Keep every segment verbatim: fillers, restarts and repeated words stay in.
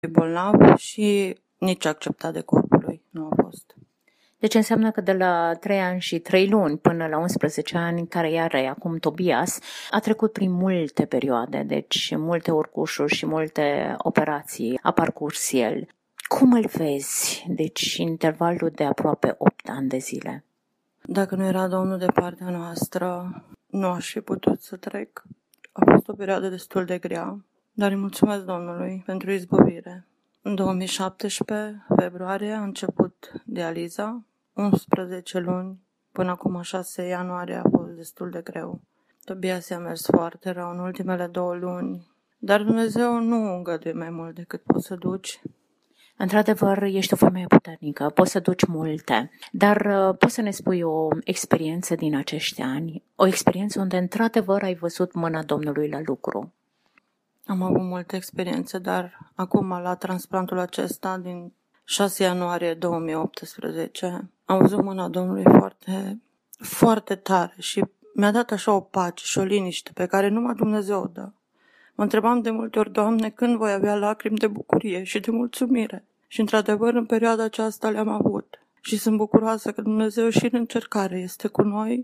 bolnav și nici acceptat de corpul lui nu a fost. Deci înseamnă că de la trei ani și trei luni până la unsprezece ani, care iar e acum Tobias, a trecut prin multe perioade, deci multe urcușuri și multe operații a parcurs el. Cum îl vezi, deci, intervalul de aproape opt ani de zile? Dacă nu era Domnul de partea noastră, nu aș fi putut să trec. A fost o perioadă destul de grea, dar îi mulțumesc Domnului pentru izbăvire. În două mii șaptesprezece, februarie, a început dializa, unsprezece luni, până acum șase ianuarie a fost destul de greu. Tobias i-a mers foarte rău în ultimele două luni, dar Dumnezeu nu îngăduie mai mult decât poți să duci. Într-adevăr, ești o femeie puternică, poți să duci multe, dar uh, poți să ne spui o experiență din acești ani, o experiență unde într-adevăr ai văzut mâna Domnului la lucru. Am avut multe experiențe, dar acum la transplantul acesta din șase ianuarie două mii optsprezece am văzut mâna Domnului foarte, foarte tare și mi-a dat așa o pace și o liniște pe care numai Dumnezeu o dă. Mă întrebam de multe ori, Doamne, când voi avea lacrimi de bucurie și de mulțumire? Și într-adevăr în perioada aceasta le-am avut. Și sunt bucuroasă că Dumnezeu și în încercare este cu noi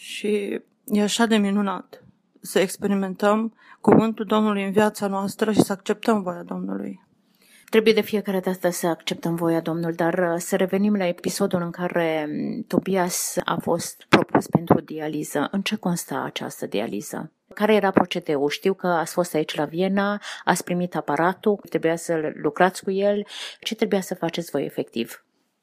și e așa de minunat să experimentăm cuvântul Domnului în viața noastră și să acceptăm voia Domnului. Trebuie de fiecare dată să acceptăm voia Domnului, dar să revenim la episodul în care Tobias a fost propus pentru dializă. În ce consta această dializă? Care era procedeul? Știu că ați fost aici la Viena, ați primit aparatul, trebuia să lucrați cu el. Ce trebuia să faceți voi efectiv?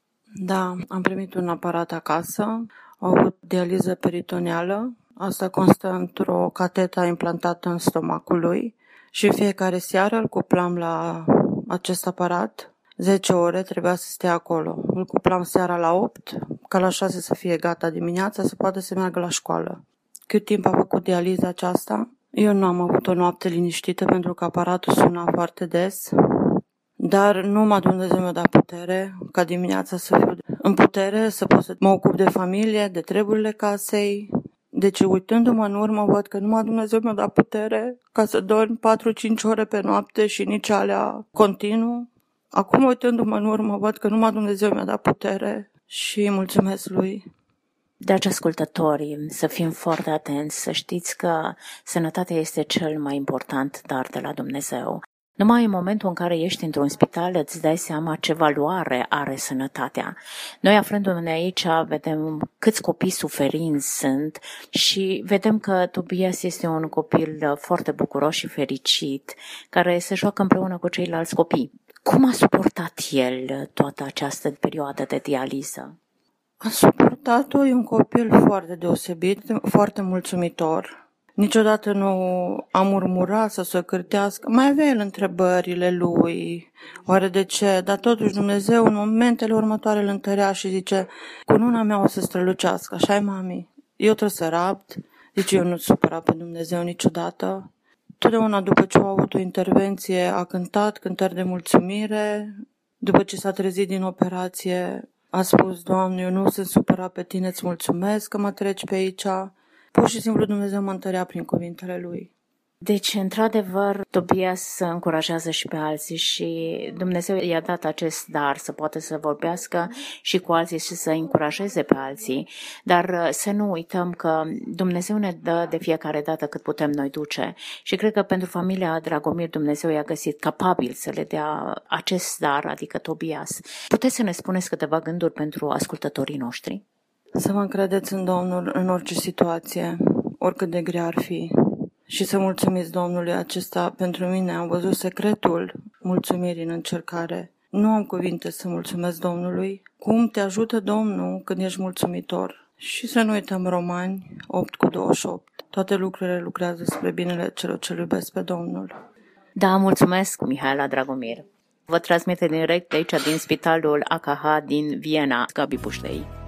Da, am primit un aparat acasă, au avut dializă peritoneală. Asta constă într-o catetă implantată în stomacul lui și în fiecare seară îl cuplam la acest aparat. zece ore trebuia să stea acolo. Îl cuplam seara la opt, ca la șase să fie gata dimineața, să poată să meargă la școală. Cât timp a făcut dializa aceasta? Eu nu am avut o noapte liniștită pentru că aparatul suna foarte des, dar numai Dumnezeu mi-a dat putere ca dimineața să fiu în putere, să pot să mă ocup de familie, de treburile casei. Deci uitându-mă în urmă văd că numai Dumnezeu mi-a dat putere ca să dorm patru-cinci ore pe noapte și nici alea continuu. Acum uitându-mă în urmă văd că numai Dumnezeu mi-a dat putere și mulțumesc Lui. Dragi ascultători, să fim foarte atenți, să știți că sănătatea este cel mai important dar de la Dumnezeu. Numai în momentul în care ești într-un spital îți dai seama ce valoare are sănătatea. Noi aflându-ne aici vedem câți copii suferinți sunt și vedem că Tobias este un copil foarte bucuros și fericit, care se joacă împreună cu ceilalți copii. Cum a suportat el toată această perioadă de dializă? A suportat-o, e un copil foarte deosebit, foarte mulțumitor. Niciodată nu a murmurat să se cârtească. Mai avea el întrebările lui, oare de ce? Dar totuși Dumnezeu în momentele următoare îl întărea și zice, cununa mea o să strălucească, așa-i mami. Eu trebuie să rabt, zice, eu nu supăra pe Dumnezeu niciodată. Totdeauna după ce a avut o intervenție a cântat cântări de mulțumire, după ce s-a trezit din operație a spus, Doamne, eu nu sunt supărat pe tine, îți mulțumesc că mă treci pe aici. Pur și simplu Dumnezeu mă întărea prin cuvintele Lui. Deci, într-adevăr, Tobias încurajează și pe alții și Dumnezeu i-a dat acest dar să poată să vorbească și cu alții și să încurajeze pe alții. Dar să nu uităm că Dumnezeu ne dă de fiecare dată cât putem noi duce. Și cred că pentru familia Dragomir Dumnezeu i-a găsit capabil să le dea acest dar, adică Tobias. Puteți să ne spuneți câteva gânduri pentru ascultătorii noștri? Să vă încredeți în Domnul în orice situație, oricât de grea ar fi. Și să mulțumiți Domnului acesta pentru mine. Am văzut secretul mulțumirii în încercare. Nu am cuvinte să mulțumesc Domnului. Cum te ajută Domnul când ești mulțumitor? Și să nu uităm Romani opt cu douăzeci și opt. Toate lucrurile lucrează spre binele celor ce iubesc pe Domnul. Da, mulțumesc, Mihaela Dragomir. Vă transmite direct de aici din Spitalul A K H din Viena, Gabi Puștei.